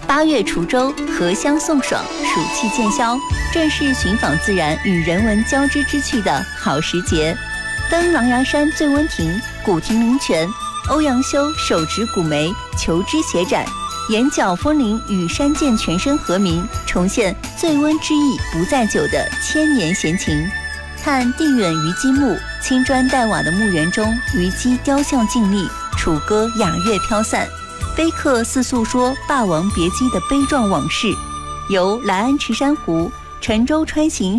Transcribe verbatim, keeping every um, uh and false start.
八月滁州，荷香送爽，暑气渐消，正是寻访自然与人文交织之趣的好时节。登狼牙山醉温亭，古亭灵泉，欧阳修手执古梅，求枝斜展，眼角风铃与山涧全身和鸣，重现醉温之意不在酒的千年闲情。看地远虞姬墓，青砖黛瓦的墓园中，虞姬雕像静立，楚歌雅乐飘散，碑刻似诉说霸王别姬的悲壮往事。游莱庵池珊瑚，沉舟穿行